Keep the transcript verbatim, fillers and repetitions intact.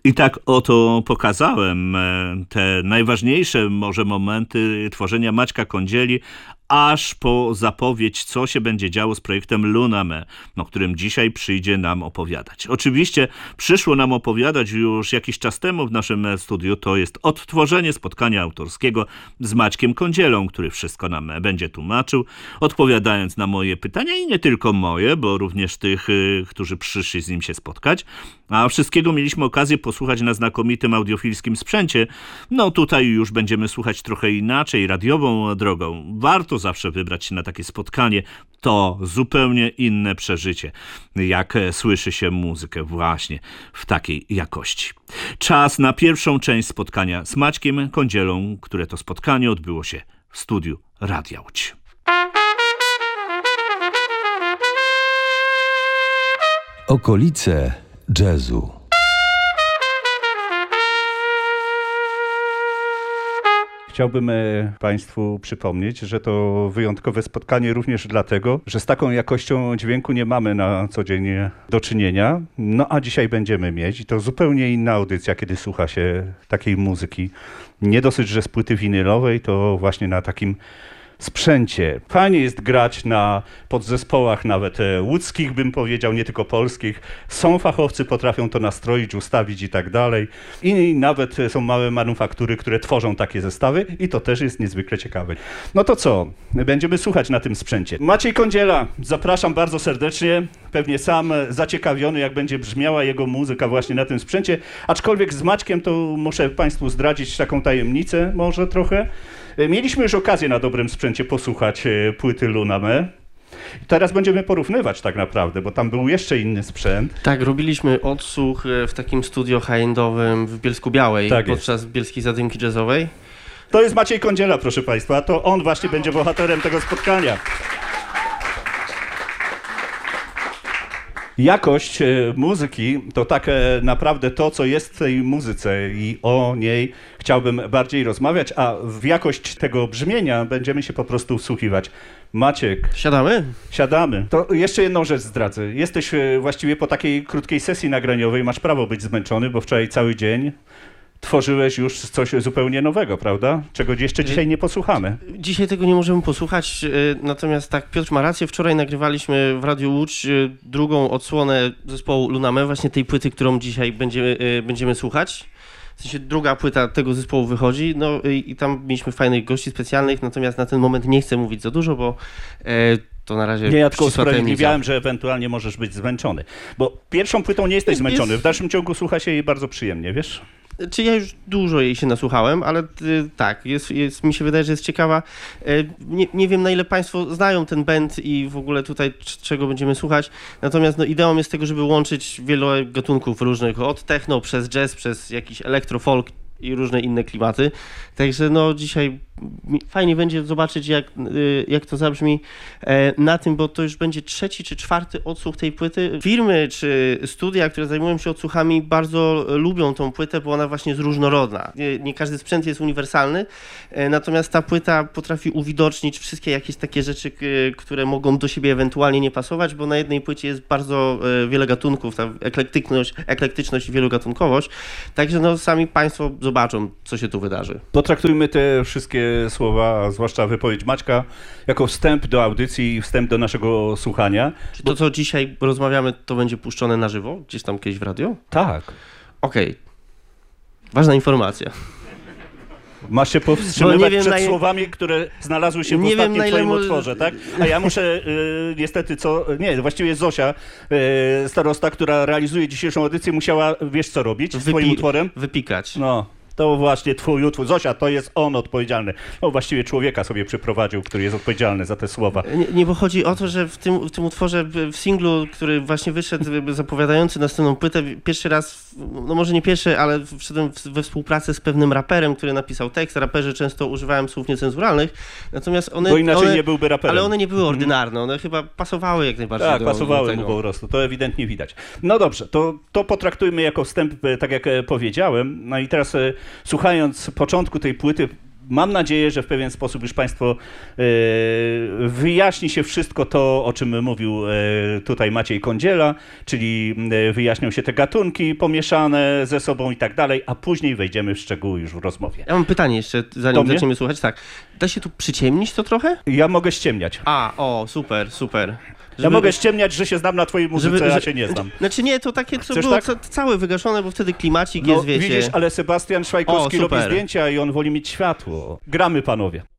I tak oto pokazałem te najważniejsze może momenty tworzenia Maćka Kądzieli, aż po zapowiedź, co się będzie działo z projektem Luname, o którym dzisiaj przyjdzie nam opowiadać. Oczywiście przyszło nam opowiadać już jakiś czas temu w naszym studiu, to jest odtworzenie spotkania autorskiego z Maćkiem Kądzielą, który wszystko nam będzie tłumaczył, odpowiadając na moje pytania i nie tylko moje, bo również tych, którzy przyszli z nim się spotkać. A wszystkiego mieliśmy okazję posłuchać na znakomitym audiofilskim sprzęcie. No tutaj już będziemy słuchać trochę inaczej, radiową drogą. Warto zawsze wybrać się na takie spotkanie. To zupełnie inne przeżycie, jak słyszy się muzykę właśnie w takiej jakości. Czas na pierwszą część spotkania z Maćkiem Kądzielą, które to spotkanie odbyło się w studiu Radia Łódź. Okolice jazzu. Chciałbym Państwu przypomnieć, że to wyjątkowe spotkanie również dlatego, że z taką jakością dźwięku nie mamy na co dzień do czynienia. No a dzisiaj będziemy mieć i to zupełnie inna audycja, kiedy słucha się takiej muzyki. Nie dosyć, że z płyty winylowej, to właśnie na takim sprzęcie. Fajnie jest grać na podzespołach nawet łódzkich, bym powiedział, nie tylko polskich. Są fachowcy, potrafią to nastroić, ustawić i tak dalej. I nawet są małe manufaktury, które tworzą takie zestawy i to też jest niezwykle ciekawe. No to co? Będziemy słuchać na tym sprzęcie. Maciej Kądziela, zapraszam bardzo serdecznie. Pewnie sam zaciekawiony, jak będzie brzmiała jego muzyka właśnie na tym sprzęcie. Aczkolwiek z Maćkiem to muszę Państwu zdradzić taką tajemnicę może trochę. Mieliśmy już okazję na dobrym sprzęcie posłuchać płyty Luname. Teraz będziemy porównywać tak naprawdę, bo tam był jeszcze inny sprzęt. Tak, robiliśmy odsłuch w takim studio high-endowym w Bielsku-Białej tak podczas jest. Bielskiej Zadymki Jazzowej. To jest Maciej Kądziela, proszę Państwa, to on właśnie będzie bohaterem tego spotkania. Jakość muzyki to tak naprawdę to, co jest w tej muzyce i o niej chciałbym bardziej rozmawiać, a w jakość tego brzmienia będziemy się po prostu wsłuchiwać. Maciek. Siadamy? Siadamy. To jeszcze jedną rzecz zdradzę. Jesteś właściwie po takiej krótkiej sesji nagraniowej, masz prawo być zmęczony, bo wczoraj cały dzień tworzyłeś już coś zupełnie nowego, prawda? Czego jeszcze dzisiaj nie posłuchamy. Dzisiaj tego nie możemy posłuchać, natomiast tak, Piotr ma rację. Wczoraj nagrywaliśmy w Radiu Łódź drugą odsłonę zespołu Luname, właśnie tej płyty, którą dzisiaj będziemy, będziemy słuchać. W sensie druga płyta tego zespołu wychodzi, no i, i tam mieliśmy fajnych gości specjalnych, natomiast na ten moment nie chcę mówić za dużo, bo e, to na razie... Nie, ja tylko usprawiedliwiałem, że ewentualnie możesz być zmęczony. Bo pierwszą płytą nie jesteś zmęczony, jest... w dalszym ciągu słucha się jej bardzo przyjemnie, wiesz? Czy ja już dużo jej się nasłuchałem, ale y, tak, jest, jest, mi się wydaje, że jest ciekawa. Y, nie, nie wiem, na ile Państwo znają ten band i w ogóle tutaj czego będziemy słuchać, natomiast no, ideą jest tego, żeby łączyć wiele gatunków różnych, od techno przez jazz, przez jakiś elektrofolk i różne inne klimaty. Także no dzisiaj fajnie będzie zobaczyć, jak, jak to zabrzmi na tym, bo to już będzie trzeci czy czwarty odsłuch tej płyty. Firmy czy studia, które zajmują się odsłuchami, bardzo lubią tą płytę, bo ona właśnie jest różnorodna. Nie, nie każdy sprzęt jest uniwersalny, natomiast ta płyta potrafi uwidocznić wszystkie jakieś takie rzeczy, które mogą do siebie ewentualnie nie pasować, bo na jednej płycie jest bardzo wiele gatunków, ta eklektyczność, eklektyczność i wielogatunkowość. Także no sami Państwo zobaczą, co się tu wydarzy. Potraktujmy te wszystkie słowa, zwłaszcza wypowiedź Maćka, jako wstęp do audycji i wstęp do naszego słuchania. Czy to, co dzisiaj rozmawiamy, to będzie puszczone na żywo? Gdzieś tam kiedyś w radio? Tak. Okej. Okay. Ważna informacja. Masz się powstrzymywać przed ile... słowami, które znalazły się w nie ostatnim wiem, twoim ile... utworze, tak? A ja muszę y, niestety co... Nie, właściwie Zosia, y, starosta, która realizuje dzisiejszą audycję, musiała, wiesz co robić z twoim utworem? Wypikać. No. To właśnie twój utwór. Zosia, to jest on odpowiedzialny. No właściwie człowieka sobie przyprowadził, który jest odpowiedzialny za te słowa. Nie, nie bo chodzi o to, że w tym, w tym utworze, w singlu, który właśnie wyszedł, zapowiadający następną płytę, pierwszy raz, no może nie pierwszy, ale wszedłem we współpracę z pewnym raperem, który napisał tekst. Raperzy często używają słów niecenzuralnych, natomiast one... Bo inaczej one, nie byłby raperem. Ale one nie były ordynarne, one chyba pasowały jak najbardziej tak, do Tak, pasowały do tego. mu po prostu, to ewidentnie widać. No dobrze, to, to potraktujmy jako wstęp, tak jak powiedziałem. No i teraz słuchając początku tej płyty, mam nadzieję, że w pewien sposób już Państwo e, wyjaśni się wszystko to, o czym mówił e, tutaj Maciej Kądziela, czyli e, wyjaśnią się te gatunki pomieszane ze sobą i tak dalej, a później wejdziemy w szczegóły już w rozmowie. Ja mam pytanie jeszcze, Do zanim mnie? zaczniemy słuchać. Tak, da się tu przyciemnić to trochę? Ja mogę ściemniać. A, o, super, super. Ja mogę ściemniać, że się znam na twojej muzyce, żeby- a że- się nie znam. Znaczy nie, to takie, co Chcesz było tak? ca- całe wygaszone, bo wtedy klimacik No jest, wiecie. widzisz, ale Sebastian Szwajkowski O, robi super. zdjęcia i on woli mieć światło. Gramy, panowie.